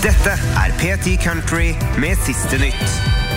Dette P10 Country med siste nytt.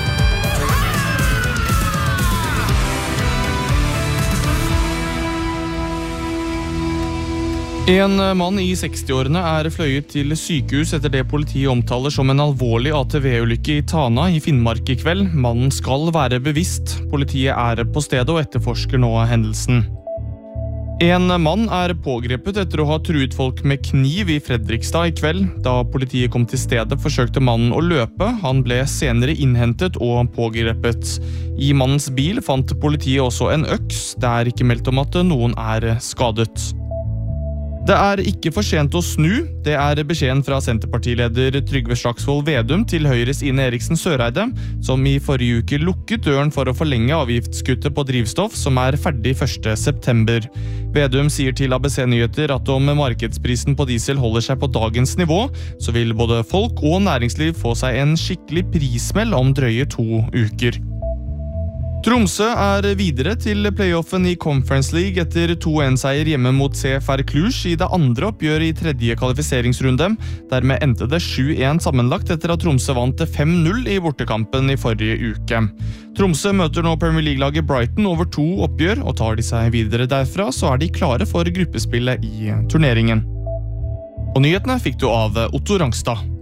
En mann i 60-årene fløyet til sykehus etter det politiet omtaler som en alvorlig ATV-ulykke i Tana i Finnmark i kveld. Mannen skal være bevisst. Politiet på stedet og etterforsker nå hendelsen. En mann pågrepet etter å ha truet folk med kniv i Fredrikstad i kveld. Da politiet kom til stedet, forsøkte mannen å løpe. Han ble senere innhentet og pågrepet. I mannens bil fant politiet også en øks. Det ikke meldt om at noen skadet. Det ikke for sent å snu. Det beskjeden fra Senterpartileder Trygve Slagsvold Vedum til Høyres Ine Eriksen Søreide, som i forrige uke lukket døren for å forlenge avgiftskuttet på drivstoff, som ferdig 1. september. Vedum sier til ABC Nyheter at om markedsprisen på diesel holder seg på dagens nivå, så vil både folk og næringsliv få seg en skikkelig prismell om drøye 2 uker. Tromsø videre til playoffen i Conference League etter 2-1-seier hjemme mot CFR Cluj i det andre oppgjøret i tredje kvalifiseringsrunde. Dermed endte det 7-1 sammenlagt etter at Tromsø vant 5-0 i bortekampen i forrige uke. Tromsø møter nå Premier League-laget Brighton over 2 oppgjør, og tar de seg videre derfra, så de klare for gruppespillet i turneringen. Og nyhetene fikk du av Otto Rangstad.